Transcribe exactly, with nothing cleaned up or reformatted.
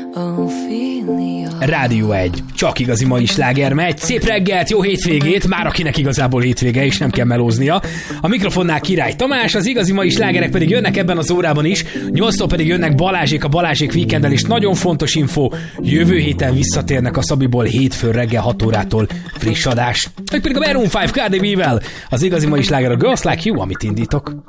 Rádió egy. Csak igazi mai sláger megy. Szép reggelt, jó hétvégét, már akinek igazából hétvége és nem kell melóznia. A mikrofonnál Király Tamás, az igazi mai slágerek pedig jönnek ebben az órában is. nyolctól pedig jönnek Balázsék a Balázsék Weekendel, és nagyon fontos info, jövő héten visszatérnek a Szabiból hétfőn reggel hat órától friss adás. Vagy pedig a Maroon öt Cardi B-vel. Az igazi mai sláger a Girls Like You, amit indítok.